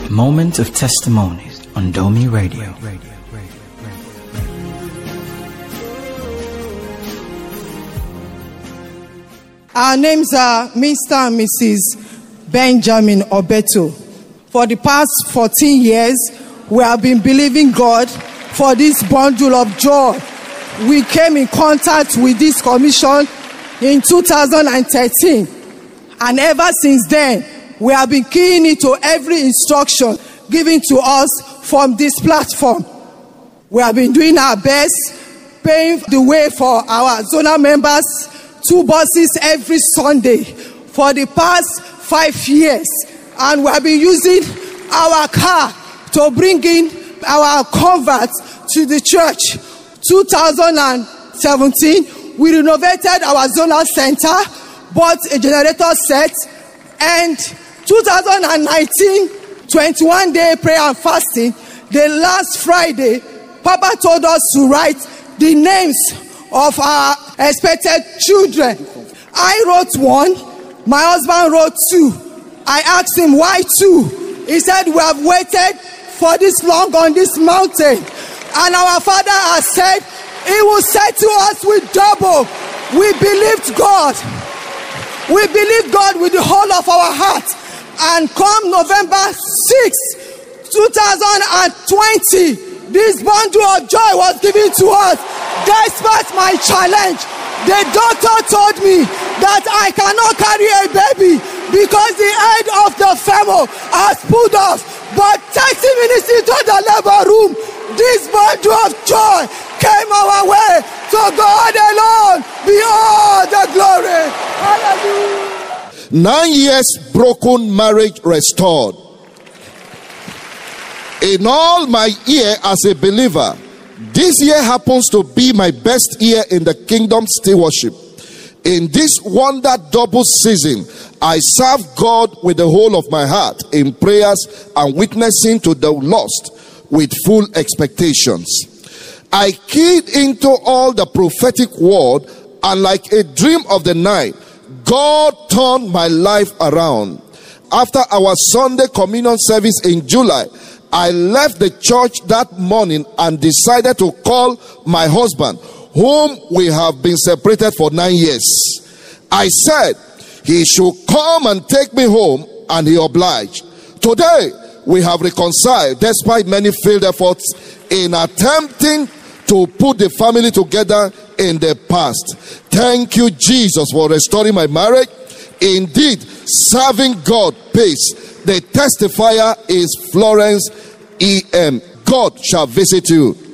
Moment of Testimonies on Domi Radio. Our names are Mr. and Mrs. Benjamin Obeto. For the past 14 years, we have been believing God for this bundle of joy. We came in contact with this commission in 2013. And ever since then, we have been keying into every instruction given to us from this platform. We have been doing our best, paving the way for our zonal members, 2 buses every Sunday for the past 5 years. And we have been using our car to bring in our converts to the church. 2017, we renovated our zonal center, bought a generator set, and 2019, 21-day prayer and fasting. The last Friday, Papa told us to write the names of our expected children. I wrote 1, my husband wrote 2. I asked him, why 2? He said, we have waited for this long on this mountain, and our Father has said He will settle us with double. We believed God. We believed God with the whole of our heart. And come November 6, 2020, this bundle of joy was given to us. Despite my challenge, the doctor told me that I cannot carry a baby because the head of the femur has pulled off. But 30 minutes into the labor room, this bundle of joy came our way. So God alone be all the glory. Hallelujah. 9 years broken marriage restored. In all my year as a believer, this year happens to be my best year in the kingdom stewardship. In this wonder double season, I serve God with the whole of my heart in prayers and witnessing to the lost with full expectations. I keyed into all the prophetic word, and like a dream of the night, God turned my life around. After our Sunday communion service in July, I left the church that morning and decided to call my husband, whom we have been separated for 9 years. I said he should come and take me home, and he obliged. Today, we have reconciled despite many failed efforts in attempting to put the family together in the past. Thank you, Jesus, for restoring my marriage. Indeed, serving God pays. The testifier is Florence E.M. God shall visit you.